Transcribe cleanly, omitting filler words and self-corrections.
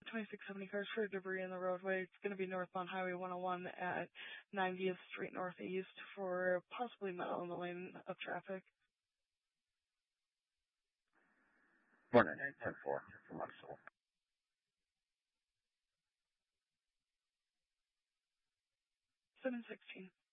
2670 cars for debris in the roadway. It's going to be northbound Highway 101 at 90th Street Northeast for possibly metal in the lane of traffic. 198.4 from Maxwell. 716.